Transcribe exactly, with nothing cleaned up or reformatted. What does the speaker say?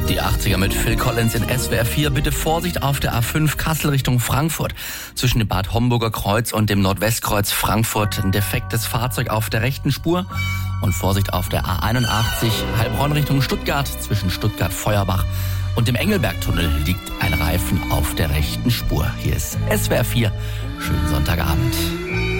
Die achtziger mit Phil Collins in S W R vier. Bitte Vorsicht auf der A fünf Kassel Richtung Frankfurt. Zwischen dem Bad Homburger Kreuz und dem Nordwestkreuz Frankfurt ein defektes Fahrzeug auf der rechten Spur. Und Vorsicht auf der A einundachtzig Heilbronn Richtung Stuttgart. Zwischen Stuttgart-Feuerbach und dem Engelbergtunnel liegt ein Reifen auf der rechten Spur. Hier ist S W R vier. Schönen Sonntagabend.